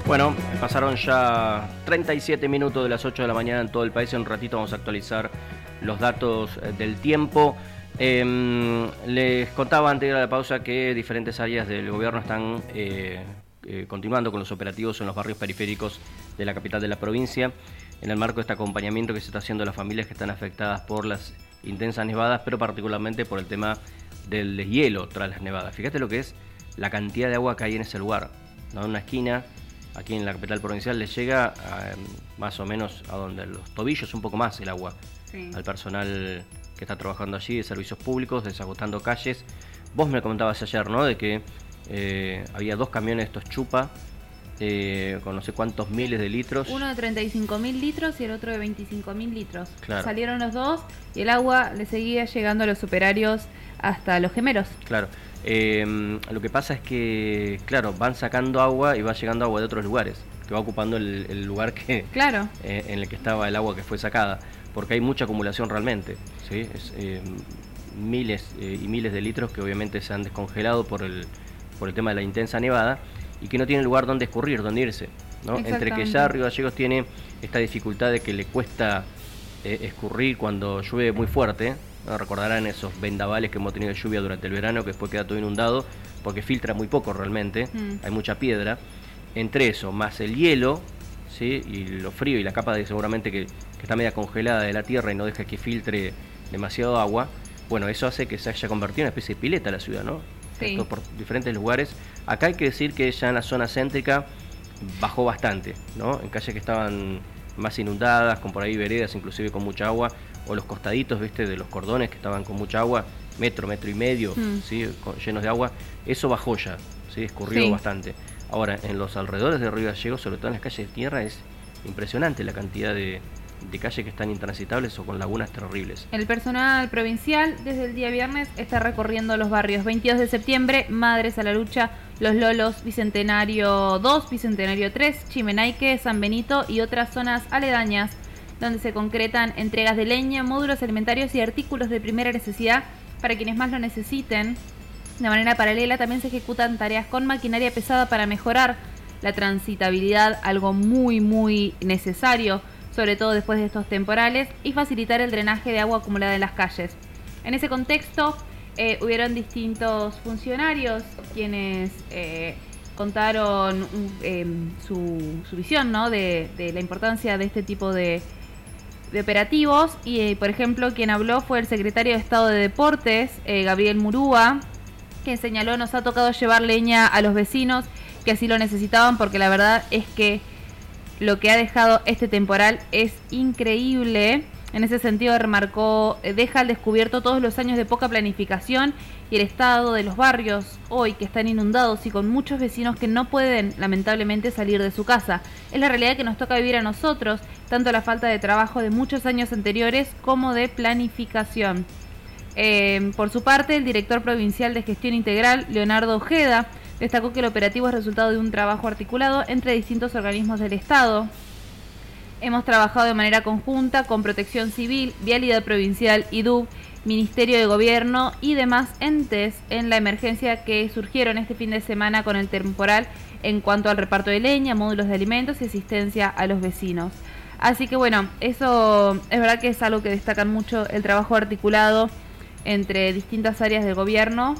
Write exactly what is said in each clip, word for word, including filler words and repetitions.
Bueno, pasaron ya treinta y siete minutos de las ocho de la mañana en todo el país. En un ratito vamos a actualizar los datos del tiempo. Eh, les contaba antes de la pausa que diferentes áreas del gobierno están eh, eh, continuando con los operativos en los barrios periféricos de la capital de la provincia, en el marco de este acompañamiento que se está haciendo a las familias que están afectadas por las intensas nevadas, pero particularmente por el tema del deshielo tras las nevadas. Fíjate lo que es la cantidad de agua que hay en ese lugar, ¿no? En una esquina, aquí en la capital provincial, les llega a, más o menos a donde los tobillos, un poco más el agua, sí, al personal que está trabajando allí, de servicios públicos, desagotando calles. Vos me comentabas ayer, ¿no?, de que eh, había dos camiones estos chupa, eh, con no sé cuántos miles de litros. Uno de treinta y cinco mil litros y el otro de veinticinco mil litros. Claro. Salieron los dos y el agua le seguía llegando a los operarios hasta Los Gemeros. Claro. Eh, lo que pasa es que, claro, van sacando agua y va llegando agua de otros lugares, que va ocupando el, el lugar que, claro, eh, en el que estaba el agua que fue sacada, porque hay mucha acumulación realmente, ¿sí? Es, eh, miles eh, y miles de litros que obviamente se han descongelado por el, por el tema de la intensa nevada y que no tienen lugar donde escurrir, donde irse, ¿no? Entre que ya Río Gallegos tiene esta dificultad de que le cuesta eh, escurrir cuando llueve muy fuerte. No, recordarán esos vendavales que hemos tenido de lluvia durante el verano, que después queda todo inundado porque filtra muy poco realmente, mm. hay mucha piedra. Entre eso, más el hielo, ¿sí?, y lo frío y la capa de seguramente que, que está media congelada de la tierra y no deja que filtre demasiado agua, bueno, eso hace que se haya convertido en una especie de pileta la ciudad, ¿no? Sí. Esto por diferentes lugares. Acá hay que decir que ya en la zona céntrica bajó bastante, ¿no? En calles que estaban más inundadas, con por ahí veredas inclusive con mucha agua, o los costaditos, viste, de los cordones que estaban con mucha agua, metro, metro y medio, mm. ¿sí?, con, llenos de agua, eso bajó ya, ¿sí?, escurrió sí. bastante. Ahora, en los alrededores de Río Gallegos, sobre todo en las calles de tierra, es impresionante la cantidad de, de calles que están intransitables o con lagunas terribles. El personal provincial desde el día viernes está recorriendo los barrios veintidós de septiembre, Madres a la Lucha, Los Lolos, Bicentenario dos, Bicentenario tres, Chimenaique, San Benito y otras zonas aledañas, donde se concretan entregas de leña, módulos alimentarios y artículos de primera necesidad para quienes más lo necesiten. De manera paralela también se ejecutan tareas con maquinaria pesada para mejorar la transitabilidad, algo muy muy necesario, sobre todo después de estos temporales, y facilitar el drenaje de agua acumulada en las calles. En ese contexto eh, hubieron distintos funcionarios quienes eh, contaron eh, su, su visión, ¿no?, de, de la importancia de este tipo de de operativos, y eh, por ejemplo quien habló fue el secretario de Estado de Deportes, eh, Gabriel Murúa, que señaló: nos ha tocado llevar leña a los vecinos que así lo necesitaban, porque la verdad es que lo que ha dejado este temporal es increíble. En ese sentido remarcó, eh, deja al descubierto todos los años de poca planificación y el estado de los barrios hoy, que están inundados y con muchos vecinos que no pueden lamentablemente salir de su casa. Es la realidad que nos toca vivir a nosotros, tanto la falta de trabajo de muchos años anteriores como de planificación. Eh, por su parte, el director provincial de Gestión Integral, Leonardo Ojeda, destacó que el operativo es resultado de un trabajo articulado entre distintos organismos del Estado. Hemos trabajado de manera conjunta con Protección Civil, Vialidad Provincial, I D U B, Ministerio de Gobierno y demás entes en la emergencia que surgieron este fin de semana con el temporal en cuanto al reparto de leña, módulos de alimentos y asistencia a los vecinos. Así que bueno, eso es verdad que es algo que destacan mucho, el trabajo articulado entre distintas áreas del gobierno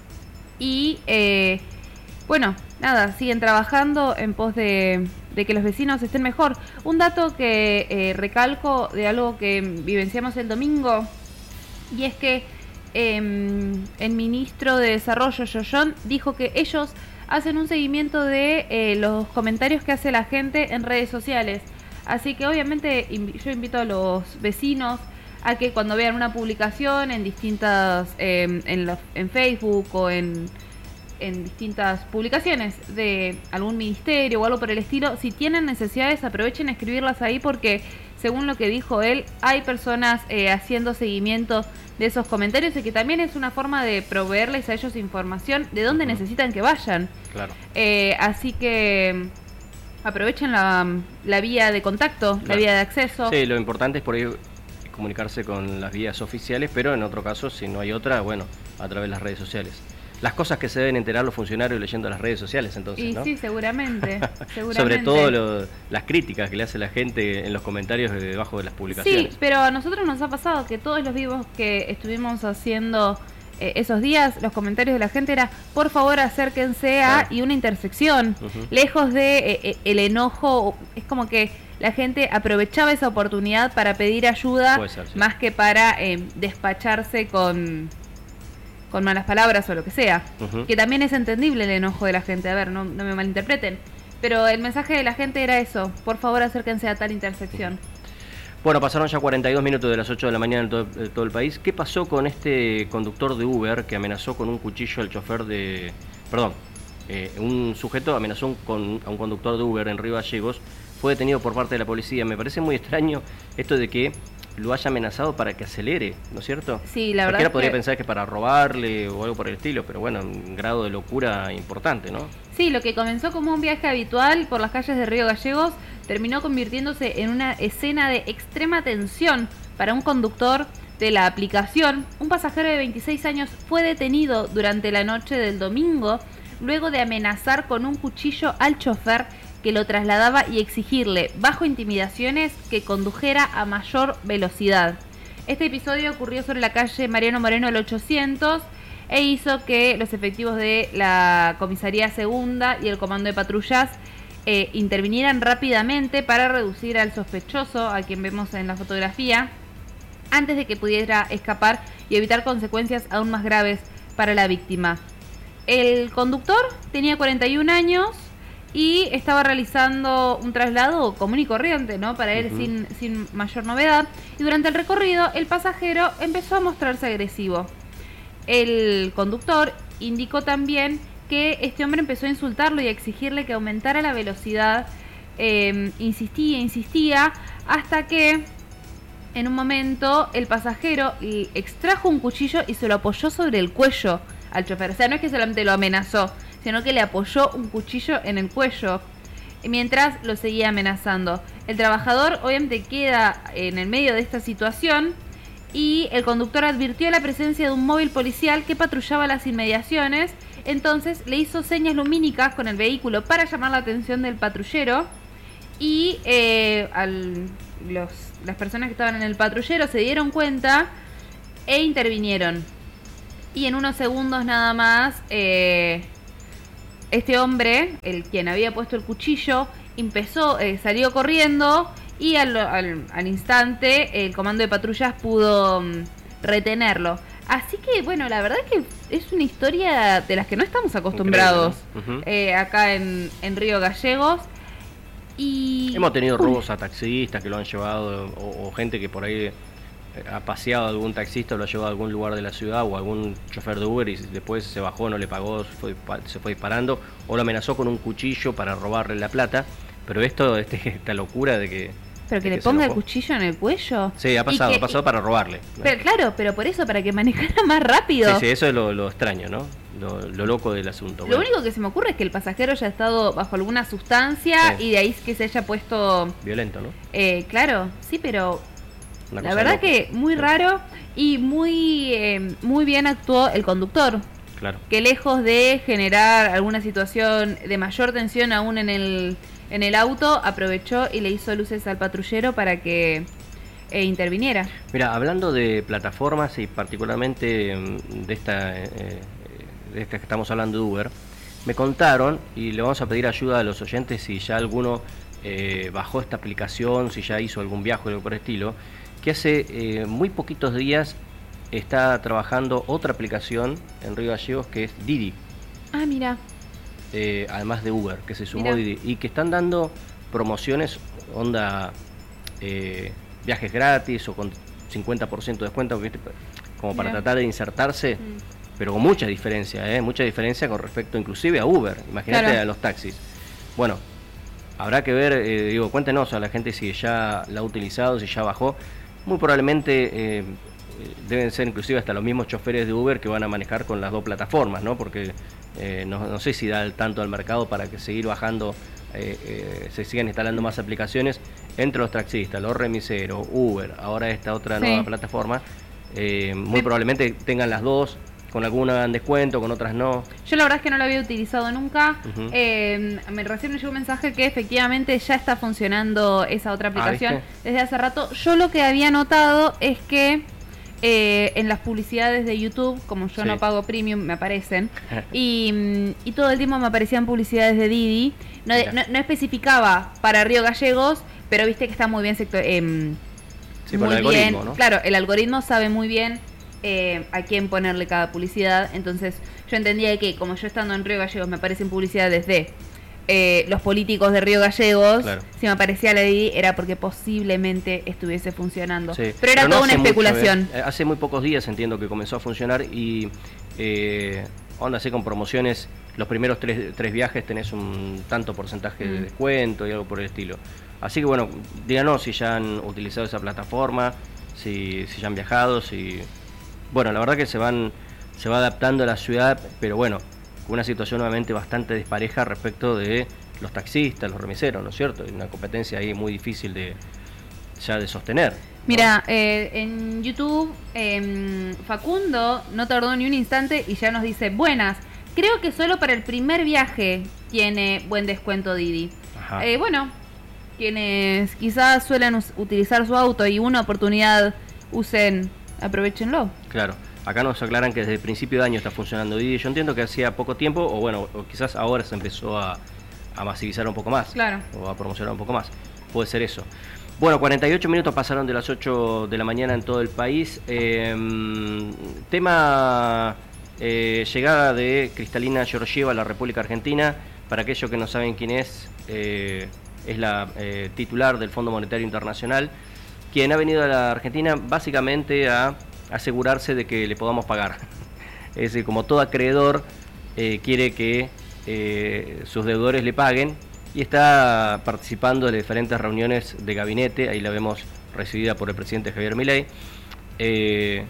y eh, bueno, nada, siguen trabajando en pos de, de que los vecinos estén mejor. Un dato que eh, recalco de algo que vivenciamos el domingo, y es que eh, el ministro de Desarrollo, Yoyon, dijo que ellos hacen un seguimiento de eh, los comentarios que hace la gente en redes sociales. Así que obviamente yo invito a los vecinos a que cuando vean una publicación en distintas, eh, en, los, en Facebook o en... en distintas publicaciones de algún ministerio o algo por el estilo, si tienen necesidades aprovechen a escribirlas ahí, porque según lo que dijo él, hay personas eh, haciendo seguimiento de esos comentarios y que también es una forma de proveerles a ellos información de dónde uh-huh. necesitan que vayan. Claro. Eh, así que aprovechen la, la vía de contacto, claro. la vía de acceso. Sí, lo importante es por ahí comunicarse con las vías oficiales, pero en otro caso, si no hay otra, bueno, a través de las redes sociales. las cosas que se deben enterar los funcionarios leyendo las redes sociales, entonces, y ¿no? sí, seguramente, seguramente. Sobre todo lo, las críticas que le hace la gente en los comentarios de debajo de las publicaciones. Sí, pero a nosotros nos ha pasado que todos los vivos que estuvimos haciendo eh, esos días, los comentarios de la gente era, por favor acérquense a, claro. y una intersección, uh-huh. lejos de eh, eh, el enojo, es como que la gente aprovechaba esa oportunidad para pedir ayuda, ser, sí. más que para eh, despacharse con, con malas palabras o lo que sea. Uh-huh. Que también es entendible el enojo de la gente, a ver, no, no me malinterpreten. Pero el mensaje de la gente era eso, por favor acérquense a tal intersección. Bueno, pasaron ya cuarenta y dos minutos de las ocho de la mañana en todo, en todo el país. ¿Qué pasó con este conductor de Uber que amenazó con un cuchillo al chofer de... Perdón, eh, un sujeto amenazó con, a un conductor de Uber en Río Gallegos? Fue detenido por parte de la policía. Me parece muy extraño esto de que lo haya amenazado para que acelere, ¿no es cierto? Sí, la verdad. Cualquiera podría que... pensar que es para robarle o algo por el estilo, pero bueno, un grado de locura importante, ¿no? Sí, lo que comenzó como un viaje habitual por las calles de Río Gallegos terminó convirtiéndose en una escena de extrema tensión para un conductor de la aplicación. Un pasajero de veintiséis años fue detenido durante la noche del domingo luego de amenazar con un cuchillo al chofer que lo trasladaba y exigirle, bajo intimidaciones, que condujera a mayor velocidad. Este episodio ocurrió sobre la calle Mariano Moreno del ochocientos e hizo que los efectivos de la Comisaría Segunda y el Comando de Patrullas eh, intervinieran rápidamente para reducir al sospechoso, a quien vemos en la fotografía, antes de que pudiera escapar y evitar consecuencias aún más graves para la víctima. El conductor tenía cuarenta y un años y estaba realizando un traslado común y corriente, ¿no? Para él, uh-huh. sin, sin mayor novedad. Y durante el recorrido, el pasajero empezó a mostrarse agresivo. El conductor indicó también que este hombre empezó a insultarlo y a exigirle que aumentara la velocidad. Eh, insistía, insistía, hasta que en un momento el pasajero extrajo un cuchillo y se lo apoyó sobre el cuello al chofer. O sea, no es que solamente lo amenazó, sino que le apoyó un cuchillo en el cuello mientras lo seguía amenazando. El trabajador obviamente queda en el medio de esta situación y el conductor advirtió la presencia de un móvil policial que patrullaba las inmediaciones. Entonces le hizo señas lumínicas con el vehículo para llamar la atención del patrullero y eh, al, los, las personas que estaban en el patrullero se dieron cuenta e intervinieron. Y en unos segundos nada más... Eh, Este hombre, el quien había puesto el cuchillo, empezó, eh, salió corriendo y al, al, al instante el comando de patrullas pudo um, retenerlo. Así que, bueno, la verdad es que es una historia de las que no estamos acostumbrados. Uh-huh. eh, acá en, en Río Gallegos. Y hemos tenido robos a taxistas que lo han llevado, o, o gente que por ahí ha paseado a algún taxista, lo ha llevado a algún lugar de la ciudad, o algún chofer de Uber y después se bajó, no le pagó, se fue, se fue disparando, o lo amenazó con un cuchillo para robarle la plata. Pero esto, este, esta locura de que... Pero que, que le ponga el cuchillo en el cuello. Sí, ha pasado, que, ha pasado para robarle, ¿no? Pero claro, pero por eso, para que manejara más rápido. Sí, sí, eso es lo, lo extraño, ¿no? Lo, lo loco del asunto. Lo bueno. único que se me ocurre es que el pasajero haya estado bajo alguna sustancia, sí, y de ahí que se haya puesto... Violento, ¿no? Eh, claro, sí, pero... La verdad loca. Que muy raro y muy eh, muy bien actuó el conductor. Claro. Que lejos de generar alguna situación de mayor tensión aún en el en el auto, aprovechó y le hizo luces al patrullero para que eh, interviniera. Mira, hablando de plataformas y particularmente de esta, eh, de esta que estamos hablando de Uber, me contaron, y le vamos a pedir ayuda a los oyentes si ya alguno eh, bajó esta aplicación, si ya hizo algún viaje o algo por el estilo, que hace eh, muy poquitos días está trabajando otra aplicación en Río Gallegos que es Didi. Ah, mira. Eh, además de Uber, que se sumó Mirá. Didi. Y que están dando promociones, onda, eh, viajes gratis o con cincuenta por ciento de descuento, como para Mirá. tratar de insertarse, mm. pero con mucha diferencia, ¿eh? Mucha diferencia con respecto inclusive a Uber. Imagínate, claro, a los taxis. Bueno, habrá que ver, eh, digo, cuéntenos a la gente si ya la ha utilizado, si ya bajó. Muy probablemente eh, deben ser inclusive hasta los mismos choferes de Uber que van a manejar con las dos plataformas, ¿no? Porque eh, no, no sé si da el tanto al mercado para que seguir bajando, eh, eh, se sigan instalando más aplicaciones entre los taxistas, los remiseros, Uber, ahora esta otra, sí, nueva plataforma. Eh, muy Me... probablemente tengan las dos con algunas en descuento, con otras no. Yo la verdad es que no lo había utilizado nunca. Uh-huh. eh, me, recién me llegó un mensaje que efectivamente ya está funcionando esa otra aplicación ah, desde hace rato. Yo lo que había notado es que eh, en las publicidades de YouTube, como yo sí. no pago premium, me aparecen. y, y todo el tiempo me aparecían publicidades de Didi. No, no, no especificaba para Río Gallegos, pero viste que está muy bien sector, eh, sí, muy por el bien. algoritmo, ¿no? Claro, el algoritmo sabe muy bien eh, a quién ponerle cada publicidad. Entonces yo entendía que como yo estando en Río Gallegos me aparecen publicidades de eh, los políticos de Río Gallegos, claro. si me aparecía la de Didi era porque posiblemente estuviese funcionando. Sí. Pero era Pero no toda una especulación. Mucho, ¿eh? Hace muy pocos días entiendo que comenzó a funcionar y eh, onda así con promociones. Los primeros tres, tres viajes tenés un tanto porcentaje de descuento y algo por el estilo. Así que bueno, díganos si ya han utilizado esa plataforma, si, si ya han viajado, si... Bueno, la verdad que se van se va adaptando a la ciudad, pero bueno, con una situación nuevamente bastante dispareja respecto de los taxistas, los remiseros, ¿no es cierto? Hay una competencia ahí muy difícil de ya de sostener, ¿no? Mira, eh, en YouTube, eh, Facundo no tardó ni un instante y ya nos dice, buenas. Creo que solo para el primer viaje tiene buen descuento Didi. Eh, bueno, quienes quizás suelen us- utilizar su auto y una oportunidad usen, aprovechenlo. Claro, acá nos aclaran que desde el principio de año está funcionando Didi. Yo entiendo que hacía poco tiempo, o bueno, o quizás ahora se empezó a, a masivizar un poco más. Claro. O a promocionar un poco más. Puede ser eso. Bueno, cuarenta y ocho minutos pasaron de las ocho de la mañana en todo el país. Eh, tema... Eh, llegada de Kristalina Georgieva a la República Argentina. Para aquellos que no saben quién es, eh, es la eh, titular del Fondo Monetario Internacional, quien ha venido a la Argentina básicamente a asegurarse de que le podamos pagar. Es decir, como todo acreedor eh, quiere que eh, sus deudores le paguen, y está participando de diferentes reuniones de gabinete. Ahí la vemos recibida por el presidente Javier Milei. Eh,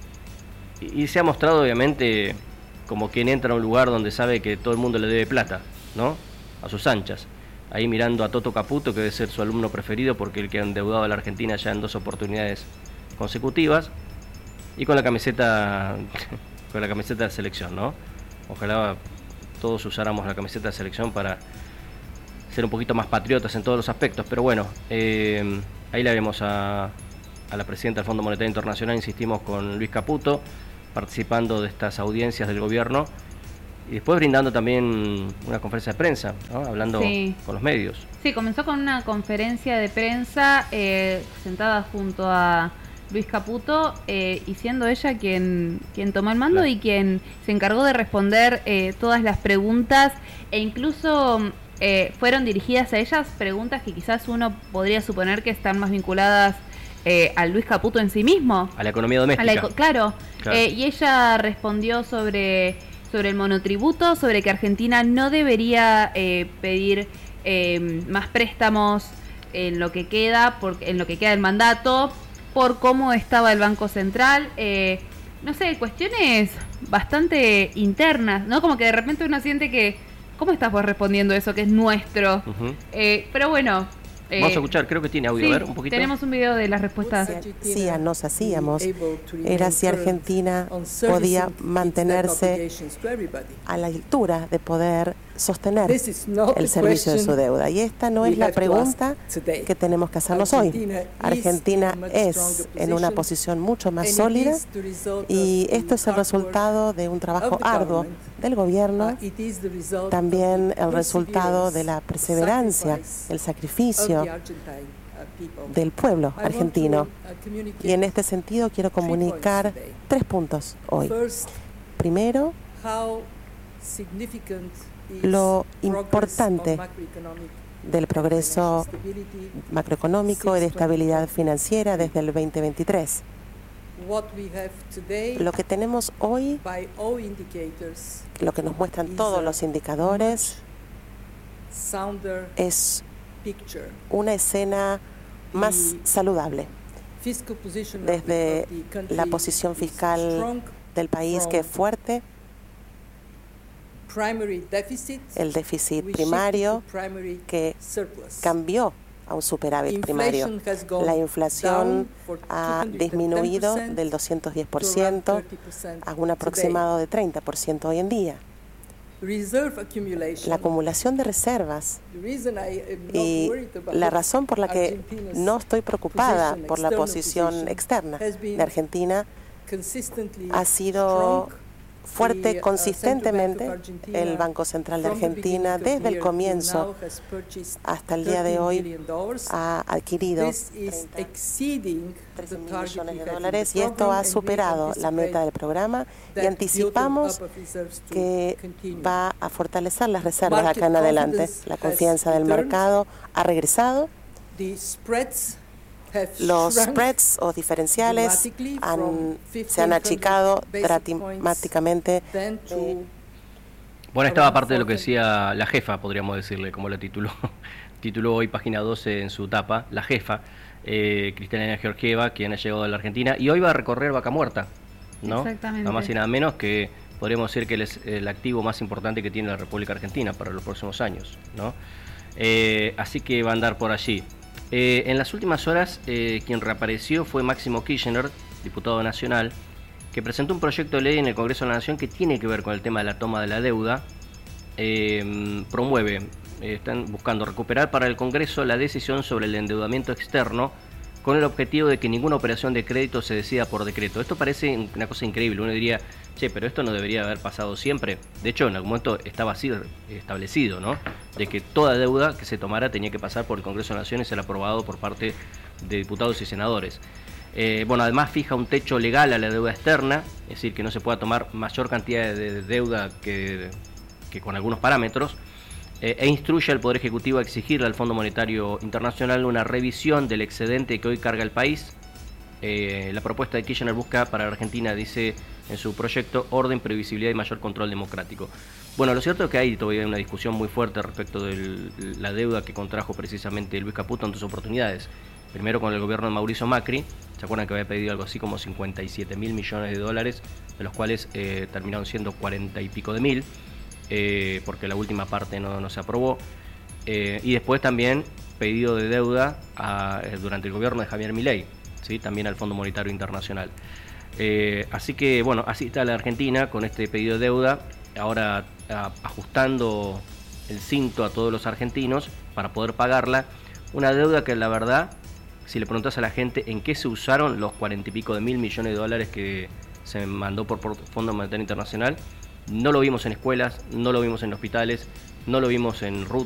Y se ha mostrado obviamente como quien entra a un lugar donde sabe que todo el mundo le debe plata, ¿no? A sus anchas. Ahí mirando a Toto Caputo, que debe ser su alumno preferido porque el que ha endeudado a la Argentina ya en dos oportunidades consecutivas. Y con la camiseta con la camiseta de selección, ¿no? Ojalá todos usáramos la camiseta de selección para ser un poquito más patriotas en todos los aspectos. Pero bueno, eh, ahí la vemos a, a la presidenta del Fondo Monetario Internacional, insistimos, con Luis Caputo, participando de estas audiencias del gobierno y después brindando también una conferencia de prensa, ¿no? Hablando sí. con los medios. Sí, comenzó con una conferencia de prensa eh, sentada junto a Luis Caputo eh, y siendo ella quien, quien tomó el mando, claro, y quien se encargó de responder eh, todas las preguntas, e incluso eh, fueron dirigidas a ellas preguntas que quizás uno podría suponer que están más vinculadas Eh, a Luis Caputo en sí mismo, a la economía doméstica, a la, claro, claro. Eh, y ella respondió sobre, sobre el monotributo, sobre que Argentina no debería eh, pedir eh, más préstamos en lo que queda, por, en lo que queda del mandato, por cómo estaba el Banco Central, eh, no sé, cuestiones bastante internas, ¿no? Como que de repente uno siente que, ¿cómo estás vos respondiendo eso que es nuestro? Uh-huh. Eh, pero bueno. Vamos a escuchar, creo que tiene audio, sí, a ver, un poquito. Tenemos un video de las respuestas. Si nos hacíamos, era si Argentina podía mantenerse a la altura de poder sostener el servicio de su deuda. Y esta no es la pregunta que tenemos que hacernos hoy. Argentina es en una posición mucho más sólida y esto es el resultado de un trabajo arduo del gobierno, también el resultado de la perseverancia, el sacrificio del pueblo argentino. Y en este sentido quiero comunicar tres puntos hoy. Primero, lo importante del progreso macroeconómico y de estabilidad financiera desde el veinte veintitrés. Lo que tenemos hoy, lo que nos muestran todos los indicadores, es una escena más saludable. Desde la posición fiscal del país, que es fuerte, el déficit primario que cambió a un superávit primario. La inflación ha disminuido del doscientos diez por ciento a un aproximado de treinta por ciento hoy en día. La acumulación de reservas y la razón por la que no estoy preocupada por la posición externa de Argentina ha sido fuerte consistentemente. El Banco Central de Argentina, desde el comienzo hasta el día de hoy, ha adquirido trece mil millones de dólares y esto ha superado la meta del programa y anticipamos que va a fortalecer las reservas de acá en adelante. La confianza del mercado ha regresado. Los spreads o diferenciales han, se han achicado dramáticamente. Bueno, estaba parte de lo que decía la jefa, podríamos decirle, como la tituló, tituló hoy Página doce en su tapa, la jefa, eh, Cristalina Georgieva, quien ha llegado a la Argentina, y hoy va a recorrer Vaca Muerta, ¿no? Exactamente. Nada más y nada menos que podríamos decir que él es el activo más importante que tiene la República Argentina para los próximos años, ¿no? Eh, así que va a andar por allí. Eh, en las últimas horas, eh, quien reapareció fue Máximo Kirchner, diputado nacional, que presentó un proyecto de ley en el Congreso de la Nación que tiene que ver con el tema de la toma de la deuda. Eh, promueve, eh, están buscando recuperar para el Congreso la decisión sobre el endeudamiento externo con el objetivo de que ninguna operación de crédito se decida por decreto. Esto parece una cosa increíble. Uno diría, che, pero esto no debería haber pasado siempre. De hecho, en algún momento estaba así establecido, ¿no? De que toda deuda que se tomara tenía que pasar por el Congreso de la Nación y ser aprobado por parte de diputados y senadores. Eh, bueno, además fija un techo legal a la deuda externa, es decir, que no se pueda tomar mayor cantidad de deuda que, que con algunos parámetros. e instruye al Poder Ejecutivo a exigirle al Fondo Monetario Internacional una revisión del excedente que hoy carga el país. Eh, la propuesta de Kirchner busca para la Argentina, dice en su proyecto, orden, previsibilidad y mayor control democrático. Bueno, lo cierto es que hay todavía una discusión muy fuerte respecto de la deuda que contrajo precisamente Luis Caputo en dos oportunidades. Primero con el gobierno de Mauricio Macri, ¿se acuerdan que había pedido algo así como cincuenta y siete mil millones de dólares, de los cuales eh, terminaron siendo cuarenta y pico de mil? Eh, porque la última parte no, no se aprobó, eh, y después también pedido de deuda a, eh, durante el gobierno de Javier Milei, ¿sí? También al Fondo Monetario Internacional. Eh, así que, bueno, así está la Argentina con este pedido de deuda, ahora a, ajustando el cinto a todos los argentinos para poder pagarla, una deuda que la verdad, si le preguntas a la gente en qué se usaron los cuarenta y pico de mil millones de dólares que se mandó por, por Fondo Monetario Internacional, no lo vimos en escuelas, no lo vimos en hospitales, no lo vimos en,